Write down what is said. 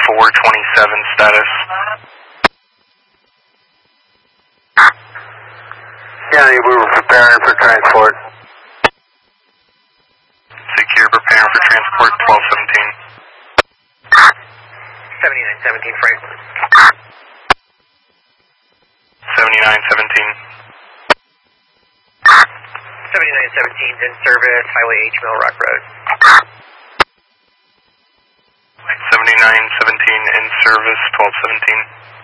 427 status. Yeah, we were preparing for transport. Secure, preparing for transport, 1217. 7917 Franklin. 7917. 7917's in service, Highway H, Mill Rock Road. 7917 in service, 1217.